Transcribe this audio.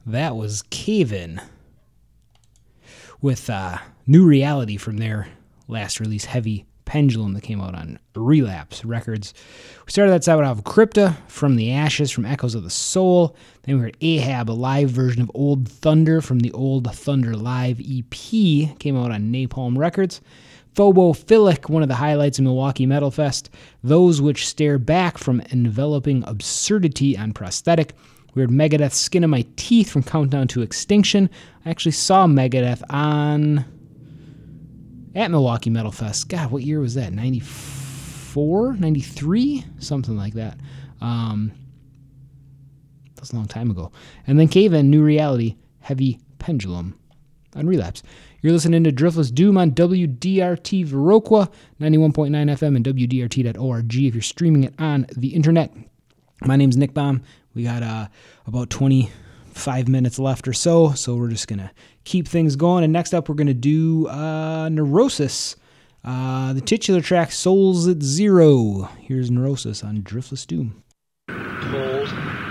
That was Cave In with New Reality from their last release, Heavy Pendulum, that came out on Relapse Records. We started that set off Crypta, From the Ashes from Echoes of the Soul. Then we heard Ahab, a live version of Old Thunder from the Old Thunder Live EP, came out on Napalm Records. Phobophilic, one of the highlights of Milwaukee Metal Fest. Those Which Stare Back from Enveloping Absurdity on Prosthetic. We heard Megadeth, Skin of My Teeth from Countdown to Extinction. I actually saw Megadeth at Milwaukee Metal Fest. God, what year was that? 94? 93? Something like that. That's a long time ago. And then Cave In, New Reality, Heavy Pendulum on Relapse. You're listening to Driftless Doom on WDRT Viroqua, 91.9 FM and WDRT.org if you're streaming it on the internet. My name's Nick Baum. We got about 25 minutes left or so we're just going to keep things going. And next up, we're going to do Neurosis, the titular track, Souls at Zero. Here's Neurosis on Driftless Doom. Tolls